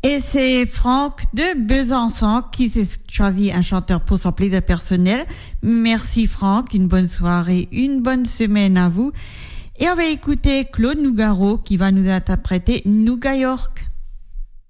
Et c'est Franck de Besançon qui s'est choisi un chanteur pour son plaisir personnel. Merci Franck, une bonne soirée, une bonne semaine à vous. Et on va écouter Claude Nougaro qui va nous interpréter Nouga York.